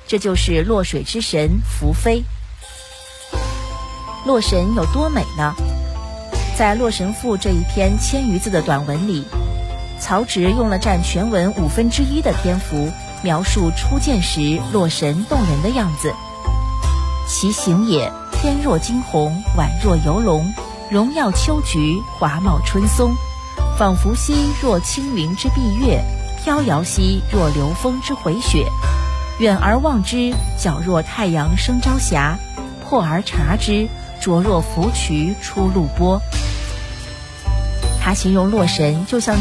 这就是洛水之神伏飞。洛神有多美呢？在《洛神赋》这一篇1000余字的短文里，曹植用了占全文1/5的篇幅，描述初见时洛神动人的样子。其形也，天若惊鸿，宛若游龙，荣耀秋菊，华茂春松，仿佛兮若青云之蔽月，飘摇兮若流风之回雪。远而望之，皎若太阳升朝霞；破而察之，灼若芙蕖出露波。他形容洛神就像